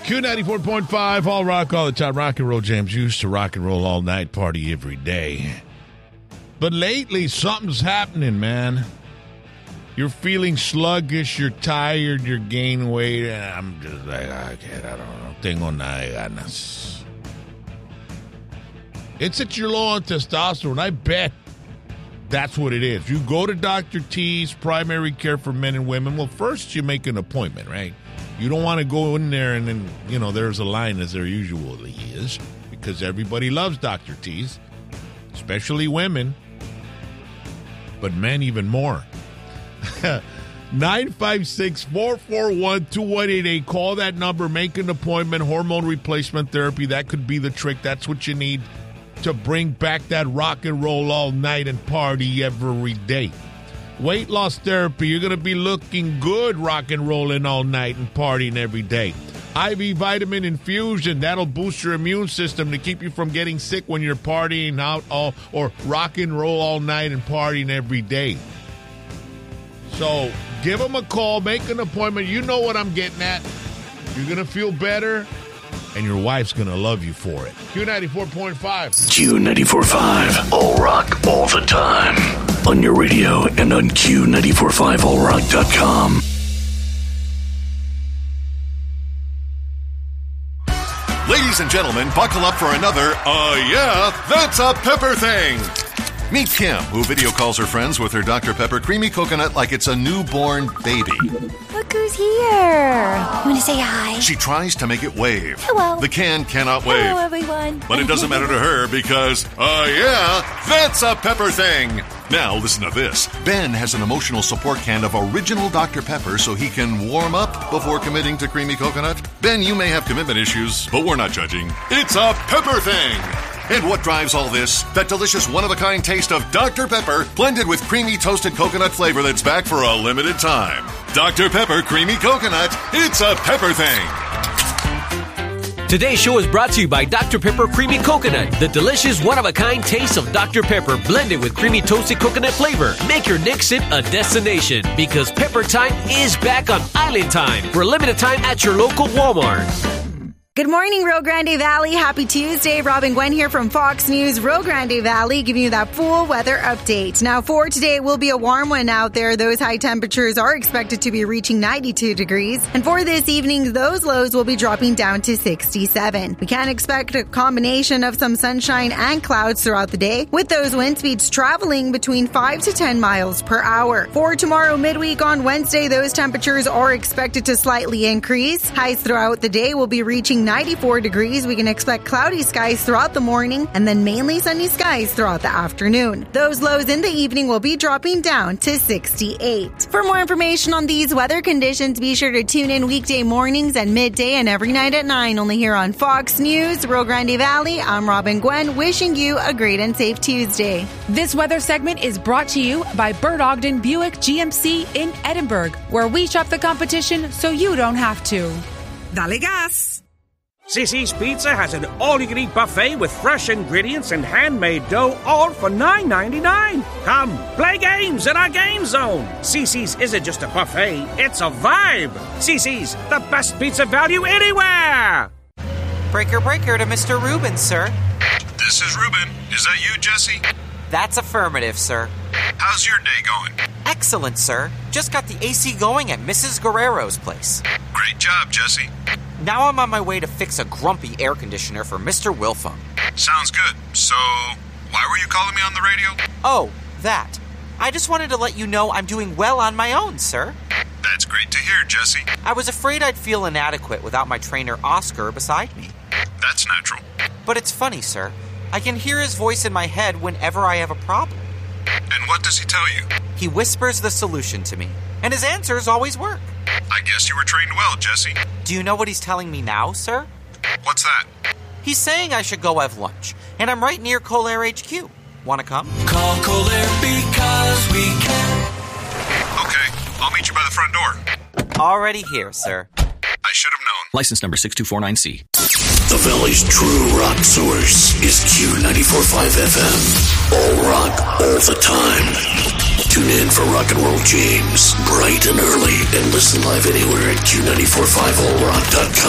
Q94.5, all rock all the time. Rock and roll James used to rock and roll all night, party every day. But lately, something's happening, man. You're feeling sluggish, you're tired, you're gaining weight, and I'm just like, I don't know. Tengo nada ganas. It's that you're low on testosterone. I bet that's what it is. You go to Dr. T's, primary care for men and women. Well, first you make an appointment, right? You don't want to go in there and then, there's a line as there usually is, because everybody loves Dr. T's, especially women, but men even more. 956-441-2188. Call that number, make an appointment, hormone replacement therapy. That could be the trick. That's what you need to bring back that rock and roll all night and party every day. Weight loss therapy, you're going to be looking good rock and rolling all night and partying every day. IV vitamin infusion, that'll boost your immune system to keep you from getting sick when you're partying out or rock and roll all night and partying every day. So give them a call, make an appointment. You know what I'm getting at. You're going to feel better, and your wife's going to love you for it. Q94.5. Q94.5, all rock all the time. On your radio and on Q945allrock.com. Ladies and gentlemen, buckle up for another, yeah, that's a pepper thing. Meet Kim, who video calls her friends with her Dr. Pepper creamy coconut like it's a newborn baby. Look who's here. Want to say hi? She tries to make it wave. Hello. The can cannot wave. Hello, everyone. But it doesn't matter to her because, yeah, that's a pepper thing. Now, listen to this. Ben has an emotional support can of original Dr. Pepper so he can warm up before committing to creamy coconut. Ben, you may have commitment issues, but we're not judging. It's a pepper thing. And what drives all this? That delicious one-of-a-kind taste of Dr. Pepper blended with creamy toasted coconut flavor that's back for a limited time. Dr. Pepper Creamy Coconut. It's a pepper thing. Today's show is brought to you by Dr. Pepper Creamy Coconut, the delicious one-of-a-kind taste of Dr. Pepper blended with creamy toasted coconut flavor. Make your next sip a destination because Pepper Time is back on Island Time for a limited time at your local Walmart. Good morning, Rio Grande Valley. Happy Tuesday. Robin Gwen here from Fox News, Rio Grande Valley, giving you that full weather update. Now, for today, it will be a warm one out there. Those high temperatures are expected to be reaching 92 degrees. And for this evening, those lows will be dropping down to 67. We can expect a combination of some sunshine and clouds throughout the day, with those wind speeds traveling between 5 to 10 miles per hour. For tomorrow, midweek on Wednesday, those temperatures are expected to slightly increase. Highs throughout the day will be reaching 94 degrees. We can expect cloudy skies throughout the morning and then mainly sunny skies throughout the afternoon. Those lows in the evening will be dropping down to 68. For more information on these weather conditions, be sure to tune in weekday mornings and midday and every night at 9, only here on Fox News, Rio Grande Valley. I'm Robin Gwen, wishing you a great and safe Tuesday. This weather segment is brought to you by Bert Ogden Buick GMC in Edinburgh, where we shop the competition so you don't have to. Dale gas! Sissy's Pizza has an all-you-can-eat buffet with fresh ingredients and handmade dough, all for $9.99. Come, play games in our game zone. Sissy's isn't just a buffet, it's a vibe. Sissy's, the best pizza value anywhere. Breaker to Mr. Rubin, sir. This is Rubin. Is that you, Jesse? That's affirmative, sir. How's your day going? Excellent, sir. Just got the AC going at Mrs. Guerrero's place. Great job, Jesse. Now I'm on my way to fix a grumpy air conditioner for Mr. Wilfum. Sounds good. So, why were you calling me on the radio? Oh, that. I just wanted to let you know I'm doing well on my own, sir. That's great to hear, Jesse. I was afraid I'd feel inadequate without my trainer Oscar beside me. That's natural. But it's funny, sir. I can hear his voice in my head whenever I have a problem. And what does he tell you? He whispers the solution to me, and his answers always work. I guess you were trained well, Jesse. Do you know what he's telling me now, sir? What's that? He's saying I should go have lunch, and I'm right near Colair HQ. Want to come? Call Colair because we can. Okay, I'll meet you by the front door. Already here, sir. I should have known. License number 6249C. The Valley's true rock source is Q94.5 FM. All rock, all the time. Tune in for Rock and Roll James, bright and early, and listen live anywhere at Q945allrock.com.